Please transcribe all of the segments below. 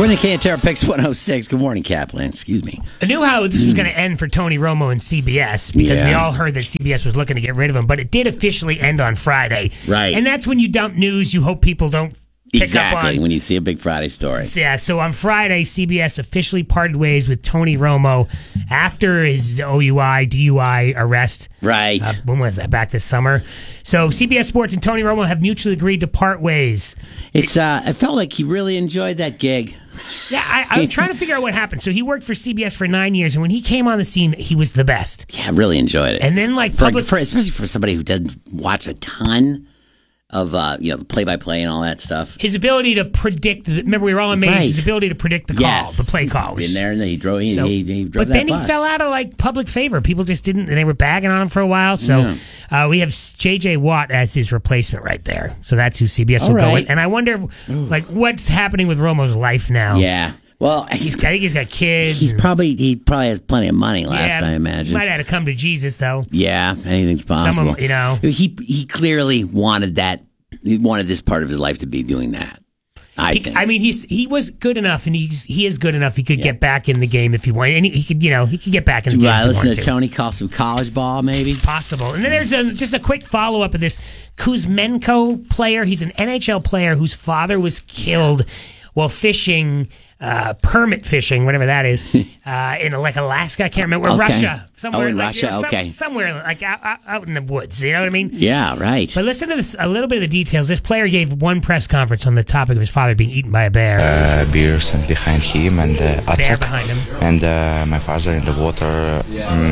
Winnie Cantera picks 106. Good morning, Kaplan. Excuse me. I knew how this was going to end for Tony Romo and CBS because we all heard that CBS was looking to get rid of him, but it did officially end on Friday. Right. And that's when you dump news. You hope people don't pick up on. When you see a big Friday story. Yeah, so on Friday, CBS officially parted ways with Tony Romo after his OUI, DUI arrest. Right. When was that? Back this summer. So CBS Sports and Tony Romo have mutually agreed to part ways. It's. I felt like he really enjoyed that gig. Yeah, I'm trying to figure out what happened. So he worked for CBS for 9 years, and when he came on the scene, he was the best. Yeah, I really enjoyed it. And then, like, especially for somebody who doesn't watch a ton of the play-by-play and all that stuff. His ability to predict. Remember, we were all amazed. Right. His ability to predict the call, the play calls. Been there, and then he drove. He drove but that then bus. he fell out of like public favor. People just didn't. They were bagging on him for a while. So we have J.J. Watt as his replacement right there. So that's who CBS will go with. And I wonder, like, what's happening with Romo's life now? Yeah. Well, I think he's got kids. He probably has plenty of money left. I imagine. He might have had to come to Jesus though. Yeah, anything's possible. Someone, he clearly wanted that. He wanted this part of his life to be doing that. I think. I mean, he was good enough, and he is good enough. He could get back in the game if he wanted, and he could get back in the game. If he listen wanted to Tony call some college ball, maybe possible. And then there's just a quick follow up of this Kuzmenko player. He's an NHL player whose father was killed while fishing, permit fishing, whatever that is, in like Alaska. I can't remember where. Russia, somewhere. In like, Russia. Somewhere like out in the woods. You know what I mean? Yeah, right. But listen to this, a little bit of the details. This player gave one press conference on the topic of his father being eaten by a bear. Bears and behind him and attack. Bear behind him. And my father in the water.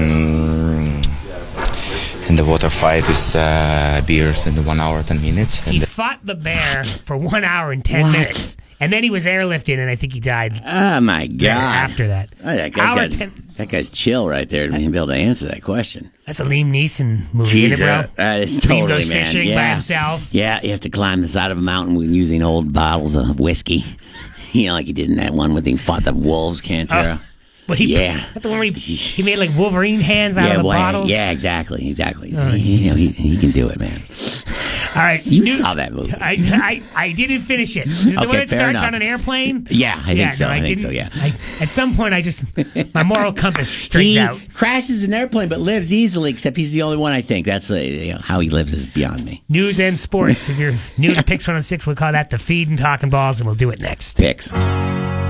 In the water fight with bears in 1 hour 10 minutes. He fought the bear for 1 hour and 10 minutes, and then he was airlifted, and I think he died. Oh my God! After that, that guy's chill right there to be able to answer that question. That's a Liam Neeson movie, isn't it, bro? It's totally, Liam goes man. fishing by himself. Yeah, he has to climb the side of a mountain using old bottles of whiskey. Like he did in that one when he fought the wolves, Cantera. But that's the one where he made like Wolverine hands out of the bottles. Yeah, exactly. So, Oh, he can do it, man. All right, you saw that movie. I didn't finish it. The one that starts enough. on an airplane. Yeah, I think so. No, I think so. Yeah. At some point, my moral compass straightened out. He crashes an airplane, but lives easily. Except he's the only one. I think that's how he lives is beyond me. News and sports. If you're new to Picks 106, we'll call that the feed and talking balls, and we'll do it next. Picks.